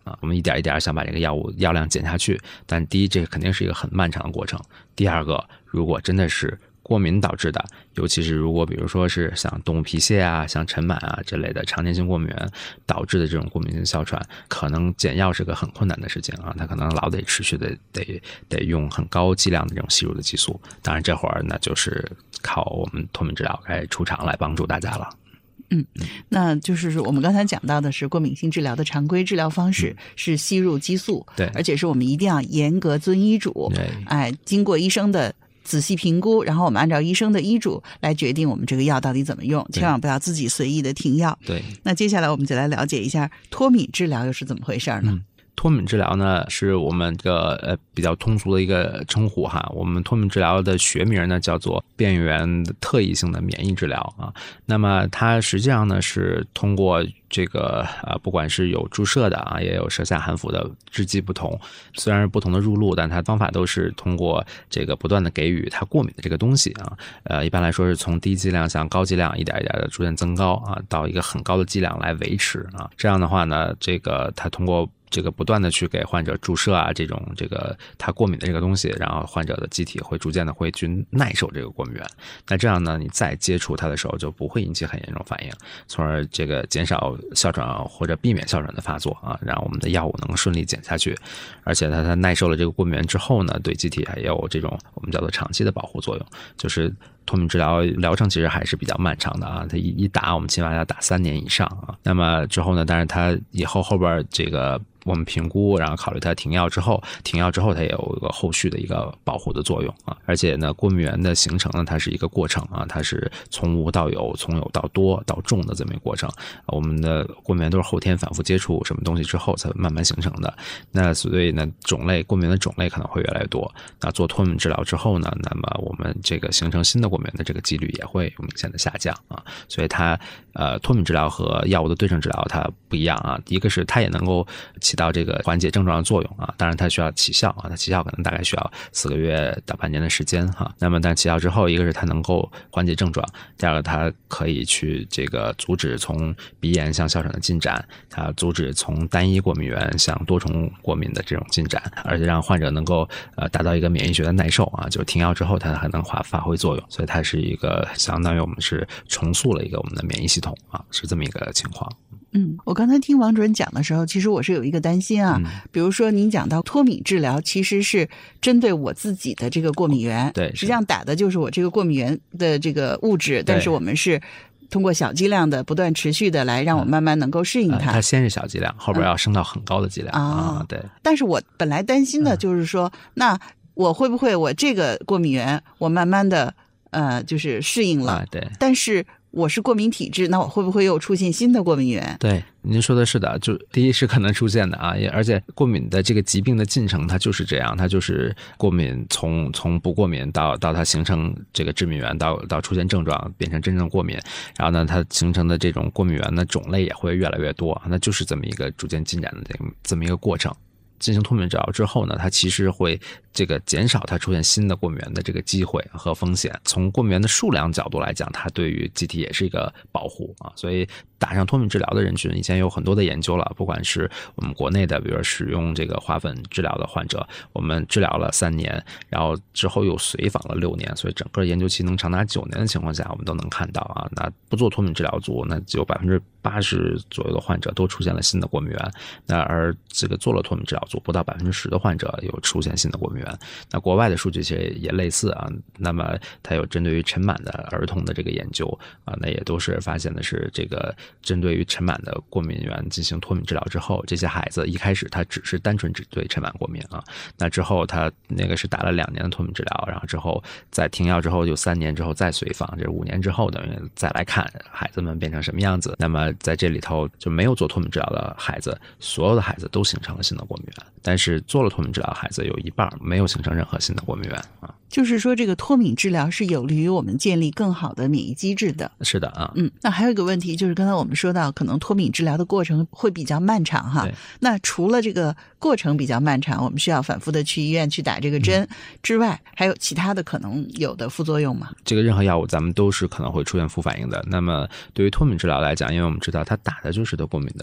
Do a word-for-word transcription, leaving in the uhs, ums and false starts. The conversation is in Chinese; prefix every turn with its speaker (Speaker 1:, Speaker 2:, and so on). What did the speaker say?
Speaker 1: 啊。我们一点一点想把这个药物药量减下去，但第一，这个肯定是一个很漫长的过程。第二个，如果真的是过敏导致的，尤其是如果比如说是像动物皮屑啊、像尘螨啊这类的常年性过敏源导致的这种过敏性哮喘，可能减药是个很困难的事情啊，它可能老得持续的得得用很高剂量的这种吸入的激素。当然这会儿那就是靠我们脱敏治疗该出场来帮助大家了。
Speaker 2: 嗯，那就是我们刚才讲到的是过敏性治疗的常规治疗方式、嗯、是吸入激素，
Speaker 1: 对，
Speaker 2: 而且是我们一定要严格遵医嘱，
Speaker 1: 对，
Speaker 2: 哎，经过医生的仔细评估，然后我们按照医生的医嘱来决定我们这个药到底怎么用，千万不要自己随意的停药。
Speaker 1: 对，
Speaker 2: 那接下来我们就来了解一下脱敏治疗又是怎么回事呢？
Speaker 1: 嗯脱敏治疗呢，是我们这个呃比较通俗的一个称呼哈。我们脱敏治疗的学名呢叫做边缘特异性的免疫治疗啊。那么它实际上呢是通过这个呃不管是有注射的啊，也有舌下含服的，制剂不同，虽然是不同的入路，但它方法都是通过这个不断的给予它过敏的这个东西啊。呃，一般来说是从低剂量向高剂量一点一点的逐渐增高啊，到一个很高的剂量来维持啊。这样的话呢，这个它通过这个不断的去给患者注射啊，这种这个他过敏的这个东西，然后患者的机体会逐渐的会去耐受这个过敏源。那这样呢，你再接触它的时候就不会引起很严重反应，从而这个减少哮喘或者避免哮喘的发作啊，让我们的药物能顺利减下去。而且它它耐受了这个过敏源之后呢，对机体还有这种我们叫做长期的保护作用，就是脱敏治疗疗程其实还是比较漫长的啊，它一一打我们起码要打三年以上啊。那么之后呢，当然它以后后边这个我们评估，然后考虑它停药之后，停药之后它也有一个后续的一个保护的作用啊。而且呢，过敏源的形成呢，它是一个过程啊，它是从无到有，从有到多到重的这么一个过程。我们的过敏源都是后天反复接触什么东西之后才慢慢形成的。那所以呢，种类过敏源的种类可能会越来越多。那做脱敏治疗之后呢，那么我们这个形成新的过敏源的这个几率也会有明显的下降啊。所以它呃脱敏治疗和药物的对症治疗它不一样啊。一个是它也能够起到这个缓解症状的作用啊，当然它需要起效啊，它起效可能大概需要四个月到半年的时间哈。那么但起效之后，一个是它能够缓解症状，第二个它可以去这个阻止从鼻炎向哮喘的进展，它阻止从单一过敏源向多重过敏的这种进展，而且让患者能够呃达到一个免疫学的耐受啊，就是停药之后它还能发发挥作用，所以它是一个相当于我们是重塑了一个我们的免疫系统啊，是这么一个情况。
Speaker 2: 嗯，我刚才听王主任讲的时候，其实我是有一个担心啊，嗯、比如说您讲到脱敏治疗其实是针对我自己的这个过敏源，
Speaker 1: 对，
Speaker 2: 实际上打的就是我这个过敏源的这个物质，但是我们是通过小剂量的不断持续的来让我慢慢能够适应它。
Speaker 1: 嗯呃、它先是小剂量，后边要升到很高的剂量、嗯、啊。对。
Speaker 2: 但是我本来担心的就是说，嗯、那我会不会我这个过敏源我慢慢的呃就是适应了，
Speaker 1: 啊、对，
Speaker 2: 但是我是过敏体质，那我会不会又出现新的过敏源？
Speaker 1: 对，您说的是的，就第一是可能出现的啊，也而且过敏的这个疾病的进程它就是这样，它就是过敏从从不过敏到到它形成这个致敏源，到到出现症状变成真正过敏，然后呢它形成的这种过敏源的种类也会越来越多，那就是这么一个逐渐进展的这么这么一个过程。进行脱敏治疗之后呢，它其实会这个减少它出现新的过敏源的这个机会和风险。从过敏源的数量角度来讲，它对于机体也是一个保护啊。所以打上脱敏治疗的人群，以前有很多的研究了，不管是我们国内的，比如说使用这个花粉治疗的患者，我们治疗了三年，然后之后又随访了六年，所以整个研究期能长达九年的情况下，我们都能看到啊，那不做脱敏治疗组，那只有百分之八十左右的患者都出现了新的过敏源，那而这个做了脱敏治疗组，不到百分之十的患者有出现新的过敏源。那国外的数据其实也类似啊，那么它有针对于尘螨的儿童的这个研究啊，那也都是发现的是这个针对于尘螨的过敏源进行脱敏治疗之后，这些孩子一开始他只是单纯只对尘螨过敏啊，那之后他那个是打了两年的脱敏治疗，然后之后在停药之后就三年之后再随访，这五年之后等于再来看孩子们变成什么样子。那么在这里头就没有做脱敏治疗的孩子，所有的孩子都形成了新的过敏源，但是做了脱敏治疗的孩子有一半没有形成任何新的过敏源啊。
Speaker 2: 就是说这个脱敏治疗是有利于我们建立更好的免疫机制的。
Speaker 1: 是的啊。
Speaker 2: 嗯，那还有一个问题就是刚才我们说到可能脱敏治疗的过程会比较漫长哈。那除了这个过程比较漫长，我们需要反复的去医院去打这个针、嗯、之外，还有其他的可能有的副作用吗？
Speaker 1: 这个任何药物咱们都是可能会出现副反应的。那么对于脱敏治疗来讲，因为我们知道它打的就是对过敏的